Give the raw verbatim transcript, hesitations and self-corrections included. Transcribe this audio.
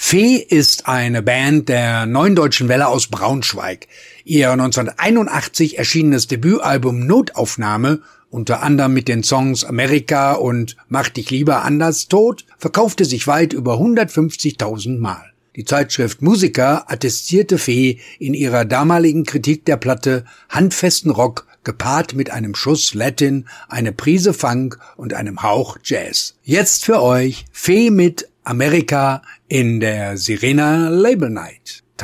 Fee ist eine Band der Neuen Deutschen Welle aus Braunschweig. Ihr neunzehnhunderteinundachtzig erschienenes Debütalbum Notaufnahme, unter anderem mit den Songs Amerika und Mach dich lieber anders tot, verkaufte sich weit über hundertfünfzigtausend Mal. Die Zeitschrift Musiker attestierte Fee in ihrer damaligen Kritik der Platte handfesten Rock, gepaart mit einem Schuss Latin, eine Prise Funk und einem Hauch Jazz. Jetzt für euch Fee mit Amerika in der Sirena Label Night.